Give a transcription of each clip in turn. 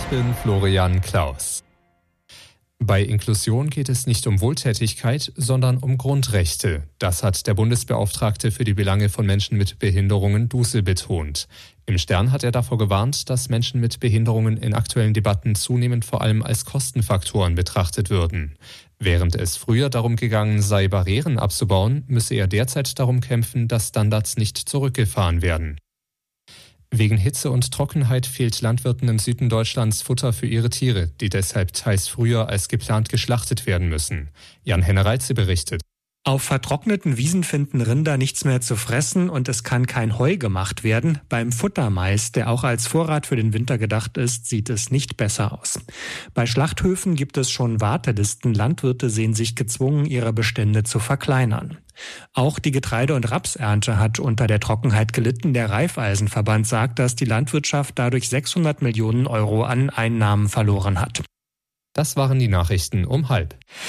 bin Florian Klaus. Bei Inklusion geht es nicht um Wohltätigkeit, sondern um Grundrechte. Das hat der Bundesbeauftragte für die Belange von Menschen mit Behinderungen Dusel betont. Im Stern hat er davor gewarnt, dass Menschen mit Behinderungen in aktuellen Debatten zunehmend vor allem als Kostenfaktoren betrachtet würden. Während es früher darum gegangen sei, Barrieren abzubauen, müsse er derzeit darum kämpfen, dass Standards nicht zurückgefahren werden. Wegen Hitze und Trockenheit fehlt Landwirten im Süden Deutschlands Futter für ihre Tiere, die deshalb teils früher als geplant geschlachtet werden müssen. Jan-Henner Reitze berichtet. Auf vertrockneten Wiesen finden Rinder nichts mehr zu fressen und es kann kein Heu gemacht werden. Beim Futtermais, der auch als Vorrat für den Winter gedacht ist, sieht es nicht besser aus. Bei Schlachthöfen gibt es schon Wartelisten. Landwirte sehen sich gezwungen, ihre Bestände zu verkleinern. Auch die Getreide- und Rapsernte hat unter der Trockenheit gelitten. Der Raiffeisenverband sagt, dass die Landwirtschaft dadurch 600 Millionen Euro an Einnahmen verloren hat. Das waren die Nachrichten um 12:30.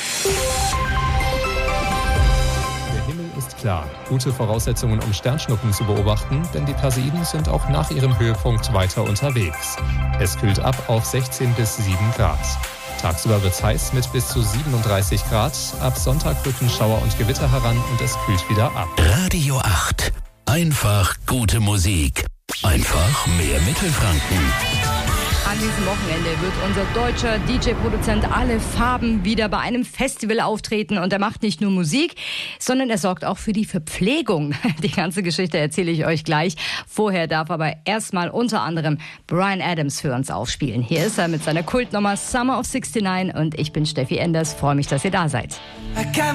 Ist klar. Gute Voraussetzungen, um Sternschnuppen zu beobachten, denn die Perseiden sind auch nach ihrem Höhepunkt weiter unterwegs. Es kühlt ab auf 16 bis 7 Grad. Tagsüber wird's heiß mit bis zu 37 Grad. Ab Sonntag rücken Schauer und Gewitter heran und es kühlt wieder ab. Radio 8. Einfach gute Musik. Einfach mehr Mittelfranken. An diesem Wochenende wird unser deutscher DJ-Produzent Alle Farben wieder bei einem Festival auftreten. Und er macht nicht nur Musik, sondern er sorgt auch für die Verpflegung. Die ganze Geschichte erzähle ich euch gleich. Vorher darf aber erstmal unter anderem Bryan Adams für uns aufspielen. Hier ist er mit seiner Kultnummer Summer of '69 und ich bin Steffi Enders. Freue mich, dass ihr da seid.